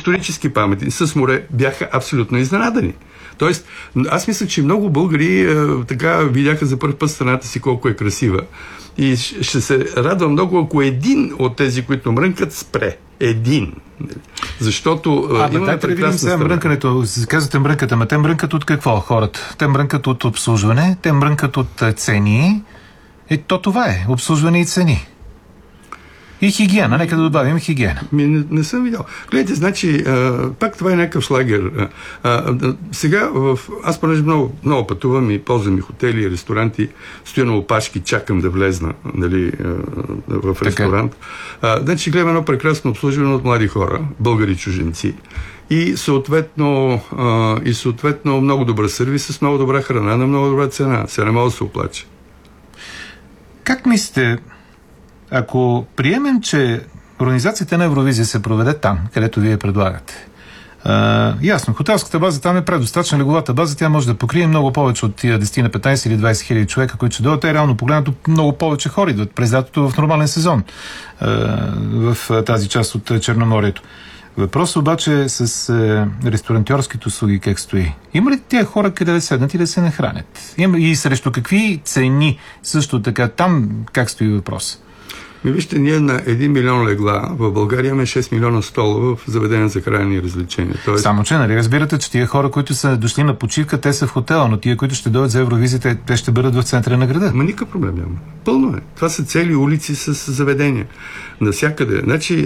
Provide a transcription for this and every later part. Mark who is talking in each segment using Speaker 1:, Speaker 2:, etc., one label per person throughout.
Speaker 1: исторически паметници с море, бяха абсолютно изненадани. Тоест, аз мисля, че много българи така видяха за първ път страната си колко е красива. И ще се радвам много, ако един от тези, които мрънкат, спре. Един. Защото имаме прекрасна страна.
Speaker 2: Мрънкането, казвате мрънкат, ама те мрънкат от какво хората? Те мрънкат от обслужване, те мрънкат от цени. Това е. Обслужване и цени. И хигиена. Нека да добавим хигиена.
Speaker 1: Не съм видял. Гледайте, значи, пак това е някакъв шлагер. Сега, аз понеже много пътувам и ползвам и хотели, и ресторанти, стоя на опашки, чакам да влезна, нали, в ресторант. Значи, гледам едно прекрасно обслужване от млади хора, българи чужденци. И съответно много добър сервис с много добра храна на много добра цена. Сега не мога да се оплача.
Speaker 2: Как мислите, ако приемем, че организацията на Евровизия се проведе там, където вие предлагате? Ясно, хотелската база там е предостатъчна, легловата база, тя може да покрие много повече от тия 10 на 15 или 20 хиляди човека, които ще дойдат. Реално погледнато много повече хора идват през лятото в нормален сезон в тази част от Черноморието. Въпрос обаче с ресторантьорските услуги как стои. Има ли тия хора къде да седнат и да се нахранят? И срещу какви цени също така там как стои въпрос?
Speaker 1: Вижте, ние на 1 милион легла в България имаме 6 милиона стола в заведения за хранене и развлечения. Тоест...
Speaker 2: Само че, нали разбирате, че тия хора, които са дошли на почивка, те са в хотела, но тия, които ще дойдат за Евровизия, те ще бъдат в центъра на града.
Speaker 1: Никакъв проблем няма. Пълно е. Това са цели улици с заведения. Навсякъде. Значи,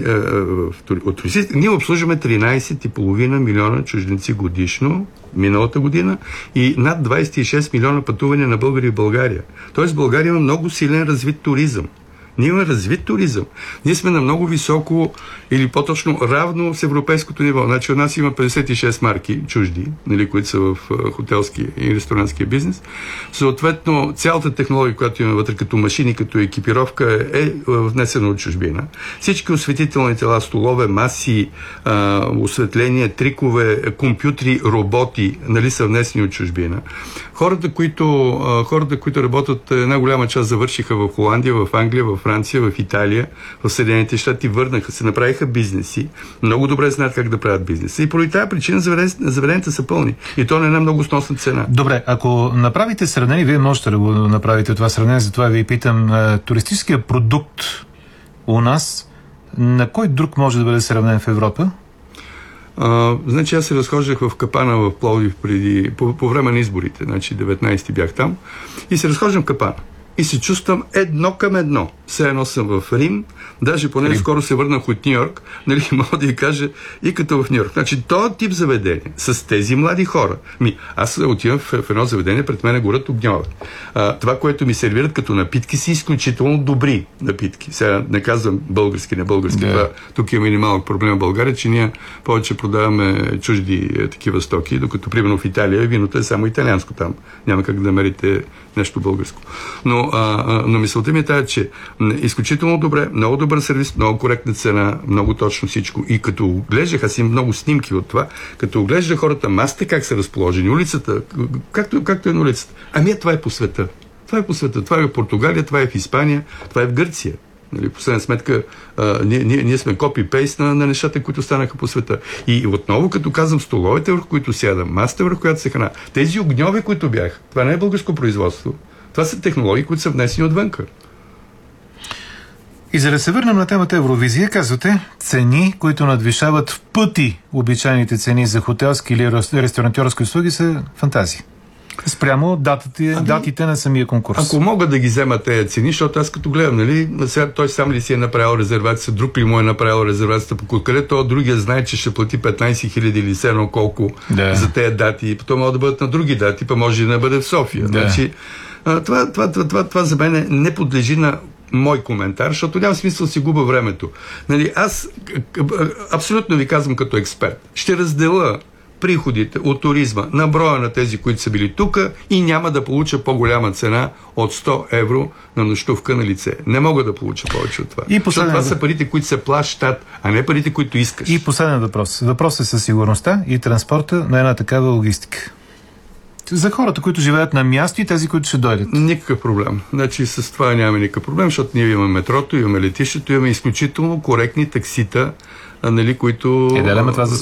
Speaker 1: ние обслужваме 13,5 милиона чужденци годишно, миналата година, и над 26 милиона пътувания на българи в България. Тоест, България има много силен развит туризъм. Ние имаме развит туризъм. Ние сме на много високо или по-точно равно с европейското ниво. Значи от нас има 56 марки чужди, нали, които са в хотелския и ресторанския бизнес. Съответно, цялата технология, която имаме вътре, като машини, като екипировка, е внесена от чужбина. Всички осветителни тела, столове, маси, осветление, трикове, компютри, роботи, нали, са внесени от чужбина. Хората, които работят, една голяма част завършиха в Холандия, в Англия, в Франция, в Италия, в Съединените щати, върнаха се, направиха бизнеси, много добре знаят как да правят бизнеса. И поради тази причина заведенията са пълни. И то не е една много сносна цена.
Speaker 2: Добре, ако направите сравнение, вие можете да го направите това сравнение, затова ви питам, туристическия продукт у нас, на кой друг може да бъде сравнен в Европа?
Speaker 1: Значи аз се разхождах в Капана в Пловдив по време на изборите, значи 19-ти бях там, и се разхождам в Капана. И се чувствам едно към едно. Все едно съм в Рим, даже поне скоро се върнах от Нью-Йорк, нали, мога да ви кажа, и като в Нью-Йорк. Значи, този тип заведение, с тези млади хора. Аз отивам в едно заведение, пред мен горят огньове. Това, което ми сервират като напитки, са изключително добри напитки. Сега не казвам български, не български. Това, тук има и малък проблем в България, че ние повече продаваме чужди такива стоки, докато, примерно, в Италия виното е само италианско там. Няма как да намерите нещо българско. Но мисълта ми е тази, че изключително добре, много добър сервис, много коректна цена, много точно всичко. И като оглеждах, аз имам много снимки от това, като оглеждах хората, масите как са разположени, улицата, както е на улицата. Това е по света. Това е по света. Това е в Португалия, това е в Испания, това е в Гърция. Нали, последна сметка, ние сме копи-пейст на нещата, които станаха по света. И отново, като казвам, столовете, върху които сядам, масата, върху която се храна, тези огньови, които бяха, това не е българско производство. Това са технологии, които са внесени отвънка.
Speaker 2: И за да се върнем на темата Евровизия, казвате, цени, които надвишават в пъти обичайните цени за хотелски или ресторантьорски услуги, са фантазии. Спрямо датите на самия конкурс.
Speaker 1: Ако мога да ги взема тези цени, защото аз като гледам, нали, сега той сам ли си е направил резервация, друг ли му е направил резервацията, по къде то другия знае, че ще плати 15 хиляди или все едно колко за тези дати. Потом могат да бъдат на други дати, па може и да бъде в София. Значи, това за мен не подлежи на мой коментар, защото няма смисъл да си губа времето. Нали, аз абсолютно ви казвам като експерт. Ще разделя приходите от туризма на броя на тези, които са били тук, и няма да получа по-голяма цена от 100 евро на нощувка на лице. Не мога да получа повече от това. Защото това са парите, които се плащат, а не парите, които искаш.
Speaker 2: И последен въпрос. Въпросът е със сигурността и транспорта на една такава логистика. За хората, които живеят на място и тези, които ще дойдат.
Speaker 1: Никакъв проблем. Значи с това нямаме никакъв проблем, защото ние имаме метрото, имаме летището, имаме изключително коректни таксита, нали, които...
Speaker 2: Това за